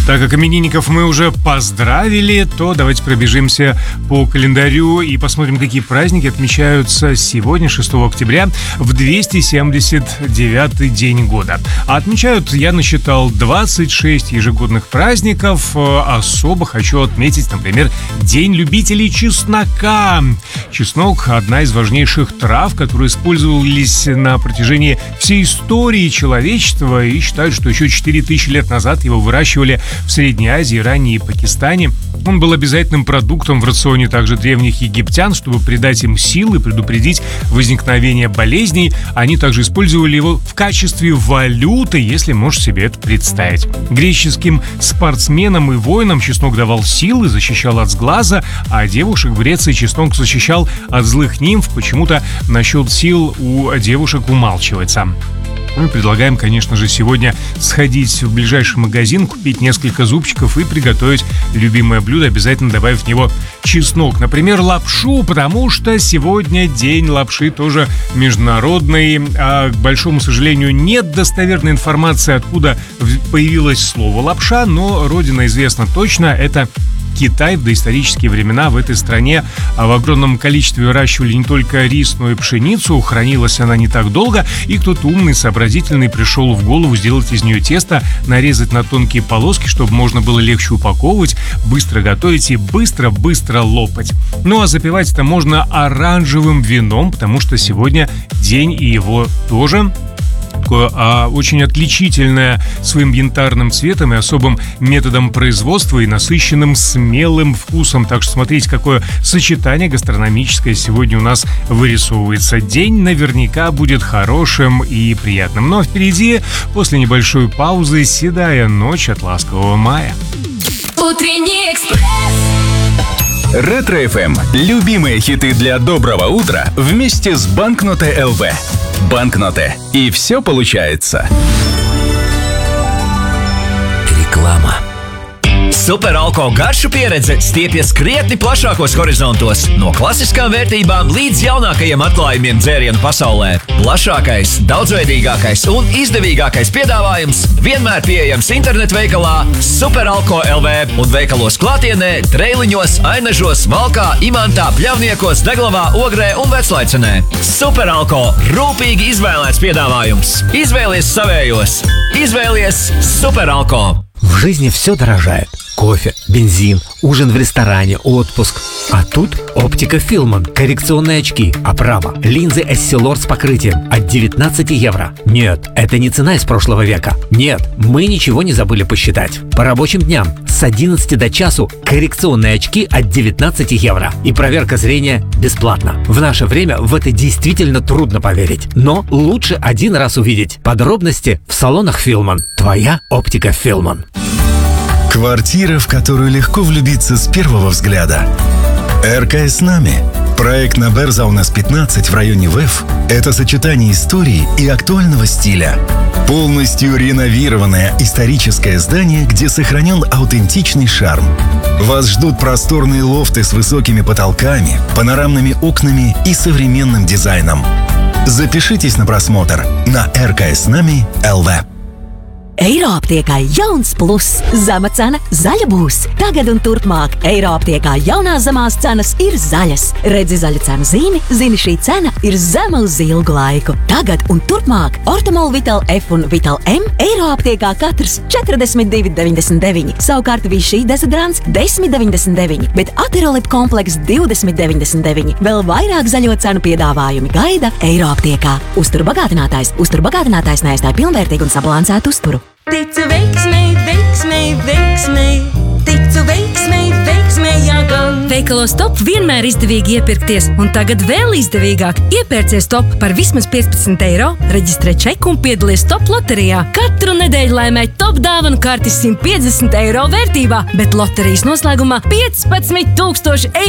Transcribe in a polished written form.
Так как именинников мы уже поздравили, то давайте пробежимся по календарю и посмотрим, какие праздники отмечаются сегодня, 6 октября, в 279-й день года. А отмечают, я насчитал, 26 ежегодных праздников. Особо хочу отметить, например, День любителей чеснока. Чеснок – одна из важнейших трав, которые использовались на протяжении всей истории человечества, и считают, что еще 4000 лет назад его выращивали в Средней Азии, Иране и Пакистане. Он был обязательным продуктом в рационе также древних египтян, чтобы придать им силы, предупредить возникновение болезней. Они также использовали его в качестве валюты, если можешь себе это представить. Греческим спортсменам и воинам чеснок давал силы, защищал от сглаза, а девушек в Греции чеснок защищал от злых нимф. Почему-то насчет сил у девушек умалчивается. Мы предлагаем, конечно же, сегодня сходить в ближайший магазин, купить несколько зубчиков и приготовить любимое блюдо, обязательно добавив в него чеснок. Например, лапшу, потому что сегодня день лапши тоже международный. А, к большому сожалению, нет достоверной информации, откуда появилось слово лапша, но родина известна точно, это Китай. В доисторические времена в этой стране в огромном количестве выращивали не только рис, но и пшеницу. Хранилась она не так долго, и кто-то умный, сообразительный пришел в голову сделать из нее тесто, нарезать на тонкие полоски, чтобы можно было легче упаковывать, быстро готовить и быстро-быстро лопать. Ну а запивать это можно оранжевым вином, потому что сегодня день, и его тоже очень отличительное своим янтарным цветом и особым методом производства и насыщенным смелым вкусом. Так что смотрите, какое сочетание гастрономическое сегодня у нас вырисовывается. День наверняка будет хорошим и приятным. Но впереди, после небольшой паузы, седая ночь от ласкового мая. Утренний экспресс. Ретро-ФМ. Любимые хиты для доброго утра вместе с Банкноте ЛВ. Банкноте. И все получается. Reklāma. Superalko garšu pieredze stiepjas krietni plašākos horizontos, no klasiskām vērtībām līdz jaunākajiem atklājumiem dzērienu pasaulē. Plašākais, daudzveidīgākais un izdevīgākais piedāvājums vienmēr pieejams internetveikalā Superalko LV un veikalos klātienē, Treiliņos, Ainažos, Valkā, Imantā, Pļavniekos, Deglavā, Ogrē un Veclaicenē. Superalko – rūpīgi izvēlēts piedāvājums. Izvēlies savējos. Izvēlies Superalko. В жизни все дорожает. Кофе, бензин, ужин в ресторане, отпуск. А тут оптика Филман, коррекционные очки, оправа, линзы Essilor с покрытием от 19 евро. Нет, это не цена из прошлого века. Нет, мы ничего не забыли посчитать. По рабочим дням с 11 до часу коррекционные очки от 19 евро. И проверка зрения бесплатна. В наше время в это действительно трудно поверить. Но лучше один раз увидеть. Подробности в салонах Филман. Твоя оптика Филман. Квартира, в которую легко влюбиться с первого взгляда. РКС Нами. Проект на Берзаунас 15 в районе ВЭФ – это сочетание истории и актуального стиля. Полностью реновированное историческое здание, где сохранен аутентичный шарм. Вас ждут просторные лофты с высокими потолками, панорамными окнами и современным дизайном. Запишитесь на просмотр на РКС Нами ЛВ. Eiroaptiekā jauns plus. Zema cena zaļa būs. Tagad un turpmāk Eiroaptiekā jaunās zemās cenas ir zaļas. Redzi zaļu cenu zīmi, zini šī cena ir zema uz ilgu laiku. Tagad un turpmāk Ortamol Vital F un Vital M Eiroaptiekā katrs 42,99. Savukārt Vichy dezodorants 10,99, bet Aterolip komplekss 20,99. Vēl vairāk zaļo cenu piedāvājumi gaida Eiroaptiekā. Uzturbagātinātājs. Uzturbagātinātājs neaizstāj pilnvērtīgu un sabalansētu uzturu. Ticu veiksmei, veiksmei, veiksmei. Ticu veiksmei, veiksmei, jā gan. Veikalos Top vienmēr izdevīgi iepirkties, un tagad vēl izdevīgāk. Iepērcies Top par vismaz 15 eiro, reģistrē čeku un piedalies Top loterijā. Katru nedēļu laimē Top dāvanu karti 150 eiro vērtībā, bet loterijas noslēgumā 15 000 eiro.